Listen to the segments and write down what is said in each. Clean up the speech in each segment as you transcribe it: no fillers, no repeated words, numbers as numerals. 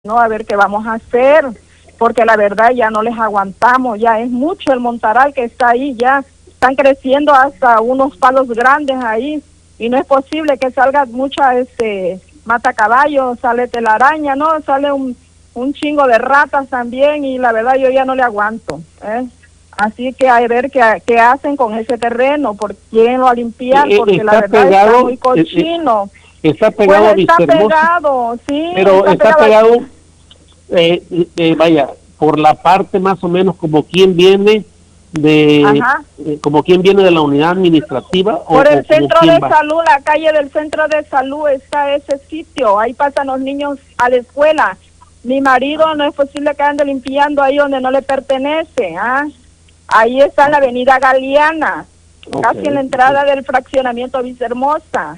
no, a ver qué vamos a hacer, porque la verdad ya no les aguantamos, ya es mucho el montaral que está ahí, ya están creciendo hasta unos palos grandes ahí, y no es posible que salga mucha matacaballo, sale telaraña, no, sale un chingo de ratas también, y la verdad yo ya no le aguanto, Así que hay que ver qué hacen con ese terreno, por quién lo va a limpiar, porque la verdad está muy cochino. Está pegado a Está Vistahermosa, pegado, sí. pero está pegado, vaya, por la parte más o menos como quien viene de, como quien viene de la unidad administrativa. Por el centro de salud, la calle del centro de salud está ese sitio, ahí pasan los niños a la escuela. Mi marido no es posible que ande limpiando ahí donde no le pertenece, Ahí está en la avenida Galeana, casi en la entrada del fraccionamiento Vistahermosa.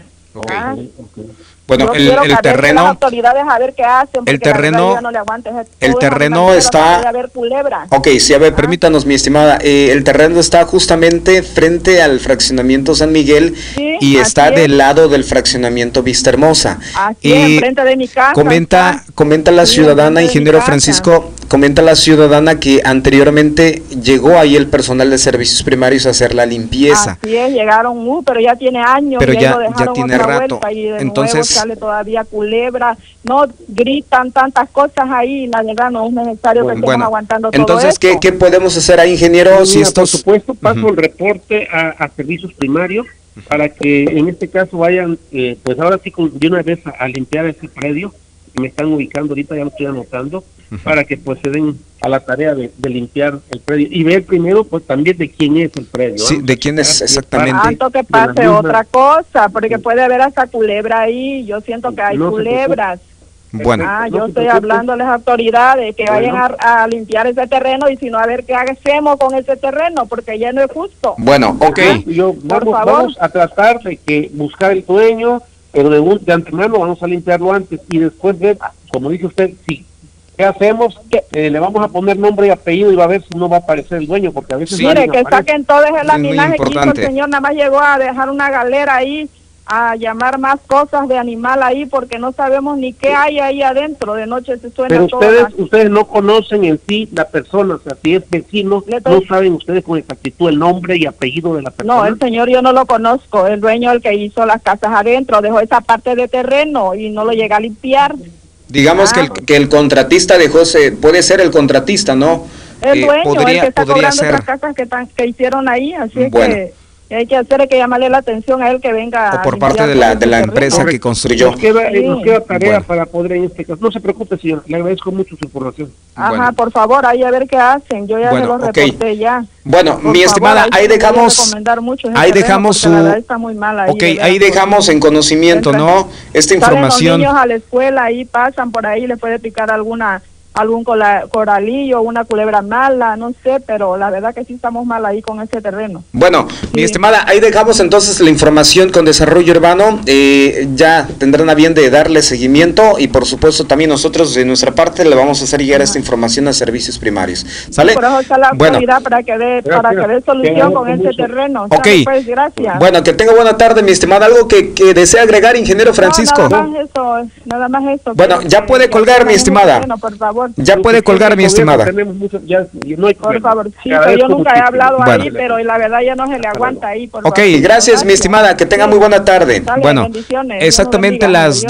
Bueno, el terreno, las autoridades a ver qué hacen, el terreno, no le aguante, el terreno está, ok, sí, a ver, permítanos, mi estimada, el terreno está justamente frente al fraccionamiento San Miguel, sí, y está del lado del fraccionamiento Vistahermosa. Así es, enfrente de mi casa. Comenta la ciudadana, ingeniero Francisco, comenta la ciudadana que anteriormente llegó ahí el personal de servicios primarios a hacer la limpieza. Así es, llegaron, pero ya tiene años, pero ya tiene rato. Entonces sale todavía culebra, no gritan tantas cosas ahí, la verdad no es necesario que estemos aguantando todo entonces, esto. ¿qué podemos hacer ahí, ingeniero? Si por supuesto, paso el reporte a servicios primarios para que en este caso vayan, pues ahora sí de una vez a limpiar ese predio. Me están ubicando ahorita, ya lo estoy anotando, para que pues se den a la tarea de limpiar el predio y ver primero pues también de quién es el predio. Sí, de quién es exactamente. Tanto que pase otra cosa, porque puede haber hasta culebra ahí, yo siento que hay culebras. Bueno. Yo estoy hablando a las autoridades que vayan a limpiar ese terreno, y si no, a ver qué hacemos con ese terreno, porque ya no es justo. Bueno, vamos a tratar de que buscar el dueño, pero de antemano vamos a limpiarlo antes y después ver, como dice usted, ¿qué hacemos? Le vamos a poner nombre y apellido y va a ver si no va a aparecer el dueño, porque a veces... Mire, que saquen todo ese laminaje que hizo el señor, nada más llegó a dejar una galera ahí, a llamar más cosas de animal ahí, porque no sabemos ni qué hay ahí adentro, de noche se suena todo. Pero ustedes no conocen en sí la persona, o sea, si es vecino, no saben ustedes con exactitud el nombre y apellido de la persona. No, el señor yo no lo conozco, el dueño el que hizo las casas adentro, dejó esa parte de terreno y no lo llega a limpiar. Digamos que el contratista dejó, puede ser el contratista, ¿no? El dueño, el que está cobrando las casas que hicieron ahí, así es que hay que hacer, hay que llamarle la atención a él que venga. O por parte de la empresa que construyó. Nos queda tarea para poder en este caso. No se preocupe, señor, le agradezco mucho su información. Por favor, ahí a ver qué hacen, yo ya se los reporté ya. Bueno, mi estimada, ahí dejamos ahí dejamos en conocimiento, ¿no? Esta información. Los niños a la escuela, ahí pasan por ahí, les puede picar algún coralillo, una culebra mala, no sé, pero la verdad que sí estamos mal ahí con ese terreno. Bueno, mi estimada, ahí dejamos entonces la información con Desarrollo Urbano, ya tendrán a bien de darle seguimiento y por supuesto también nosotros de nuestra parte le vamos a hacer llegar esta información a servicios primarios, ¿sale? Por eso está la autoridad para que dé solución con ese terreno. Pues, gracias. Bueno, que tenga buena tarde, mi estimada. ¿Algo que desea agregar, ingeniero Francisco? Nada más eso. Bueno, ya puede colgar, mi estimada. Por favor. Ya puede colgar, mi estimada. Por favor, yo nunca he hablado ahí, pero la verdad ya no se le aguanta ahí. Ok, gracias, mi estimada, que tenga muy buena tarde. Bueno, exactamente las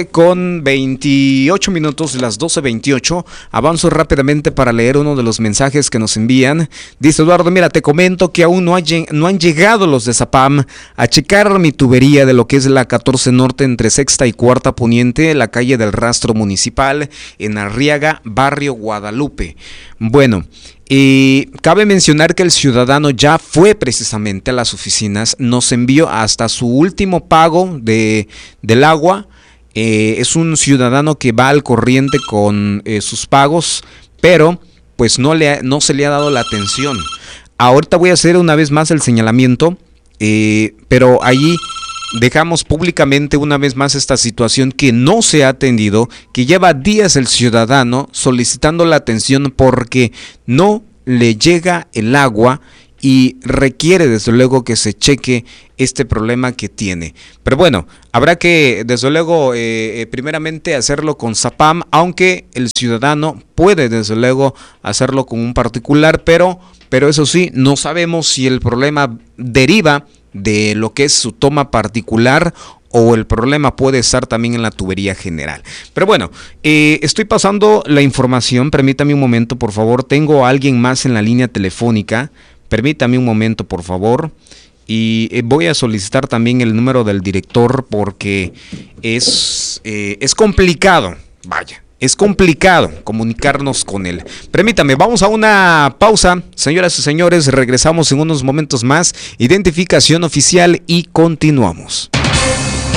12:28, las 12:28, avanzo rápidamente para leer uno de los mensajes que nos envían. Dice Eduardo, mira, te comento que aún no han llegado los de Zapam a checar mi tubería de lo que es la 14 Norte entre Sexta y Cuarta Poniente, la calle del Rastro Municipal, en Arriaga, barrio Guadalupe. Bueno, cabe mencionar que el ciudadano ya fue precisamente a las oficinas, nos envió hasta su último pago del agua. Es un ciudadano que va al corriente con sus pagos, pero pues no se le ha dado la atención. Ahorita voy a hacer una vez más el señalamiento, pero allí dejamos públicamente una vez más esta situación que no se ha atendido, que lleva días el ciudadano solicitando la atención porque no le llega el agua y requiere desde luego que se cheque este problema que tiene. Pero bueno, habrá que desde luego primeramente hacerlo con Zapam, aunque el ciudadano puede desde luego hacerlo con un particular, pero eso sí, no sabemos si el problema deriva de lo que es su toma particular o el problema puede estar también en la tubería general. Pero bueno, estoy pasando la información, permítame un momento por favor, tengo a alguien más en la línea telefónica, permítame un momento por favor, y voy a solicitar también el número del director porque es complicado, vaya. Es complicado comunicarnos con él. Permítame, vamos a una pausa. Señoras y señores, regresamos en unos momentos más. Identificación oficial y continuamos.